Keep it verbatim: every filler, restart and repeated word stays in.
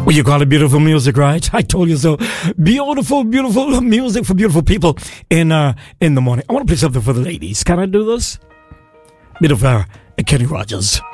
Well, you call it beautiful music, right? I told you so. Beautiful, beautiful music for beautiful people in uh, in the morning. I want to play something for the ladies. Can I do this? Bit of uh, Kenny Rogers.